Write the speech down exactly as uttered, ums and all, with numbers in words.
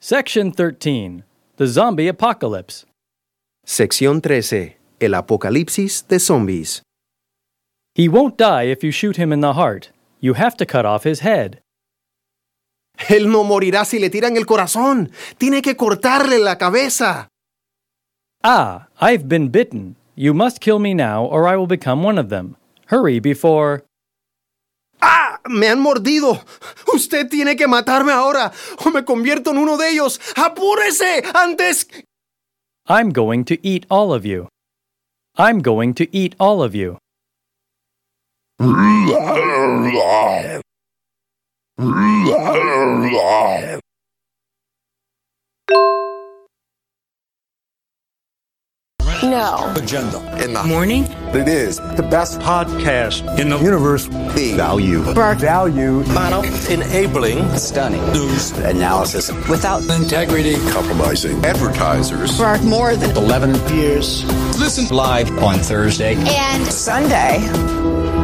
Section thirteen. The Zombie Apocalypse. Sección trece. El apocalipsis de zombies. He won't die if you shoot him in the heart. You have to cut off his head. Él no morirá si le tiran el corazón. Tiene que cortarle la cabeza. Ah, I've been bitten. You must kill me now or I will become one of them. Hurry before... ¡Ah! ¡Me han mordido! Usted tiene que matarme ahora o me convierto en uno de ellos. ¡Apúrese! Antes... I'm going to eat all of you. I'm going to eat all of you. No. Agenda. In the Morning? It is the best podcast in the universe. the Value. Bark. Value. model, Enabling Stunning. news Analysis. Without integrity. Compromising. advertisers. bark more than eleven years. Listen Live on Thursday. and Sunday.